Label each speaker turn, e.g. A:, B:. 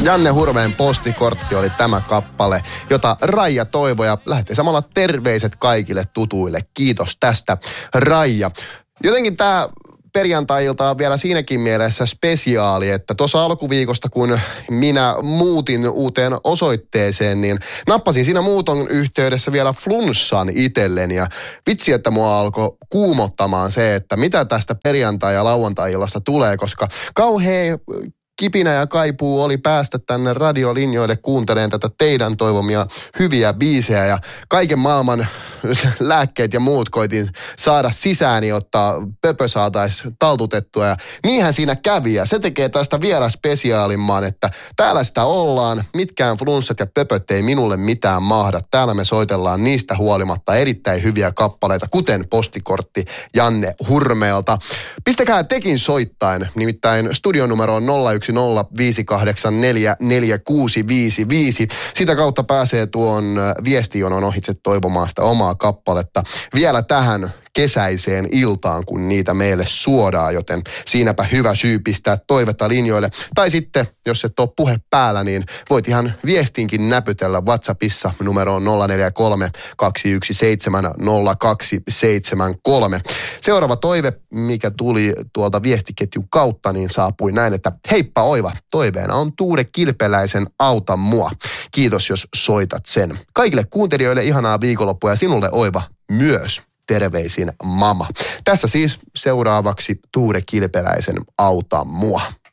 A: Janne Hurmeen Postikortti oli tämä kappale, jota Raija toivoi ja lähetti samalla terveiset kaikille tutuille. Kiitos tästä, Raija. Jotenkin tämä perjantai-ilta on vielä siinäkin mielessä spesiaali, että tuossa alkuviikosta, kun minä muutin uuteen osoitteeseen, niin nappasin siinä muuton yhteydessä vielä flunssan itselleni. Ja vitsi, että mua alkoi kuumottamaan se, että mitä tästä perjantai- ja lauantai-illasta tulee, koska kauhea kipinä ja kaipuu oli päästä tänne radiolinjoille kuuntelemaan tätä teidän toivomia hyviä biisejä ja kaiken maailman lääkkeet ja muut koitin saada sisääni, jotta pöpö saataisiin taltutettua ja niinhän siinä kävi ja se tekee tästä vielä spesiaalimman, että täällä sitä ollaan, mitkään flunssat ja pöpöt ei minulle mitään mahda. Täällä me soitellaan niistä huolimatta erittäin hyviä kappaleita, kuten Postikortti Janne Hurmeelta. Pistäkää tekin soittain, nimittäin studionumero on 010 584 4655. Sitä kautta pääsee tuon viestijonon ohitse toivomaan sitä omaa kappaletta vielä tähän kesäiseen iltaan, kun niitä meille suodaan, joten siinäpä hyvä syy pistää toivetta linjoille. Tai sitten, jos et ole puhe päällä, niin voit ihan viestinkin näpytellä WhatsAppissa numeroon 043 217 0273. Seuraava toive, mikä tuli tuolta viestiketjun kautta, niin saapui näin, että heippa Oiva, toiveena on Tuure Kilpeläisen Auta mua. Kiitos, jos soitat sen. Kaikille kuuntelijoille ihanaa viikonloppua ja sinulle Oiva myös. Terveisin mama. Tässä siis seuraavaksi Tuure Kilpeläisen Auta mua.